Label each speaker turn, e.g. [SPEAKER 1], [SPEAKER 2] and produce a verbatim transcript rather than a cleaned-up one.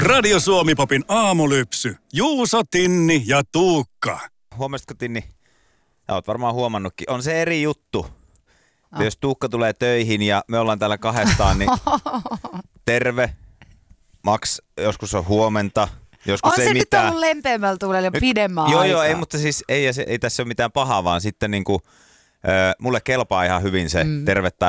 [SPEAKER 1] Radio Suomi-popin aamulypsy. Juuso, Tinni ja Tuukka.
[SPEAKER 2] Huomasitko, Tinni? Sä oot varmaan huomannutkin. On se eri juttu. Oh. Jos Tuukka tulee töihin ja me ollaan täällä kahdestaan, niin terve. Max, joskus on huomenta. Joskus
[SPEAKER 3] on
[SPEAKER 2] ei
[SPEAKER 3] se
[SPEAKER 2] mitään.
[SPEAKER 3] nyt ollut lempeämmällä tuulella jo pidemmän
[SPEAKER 2] Joo,
[SPEAKER 3] aikaa.
[SPEAKER 2] joo, ei, mutta siis ei, ei tässä ole mitään pahaa, vaan sitten niinku, äh, mulle kelpaa ihan hyvin se mm. terve tai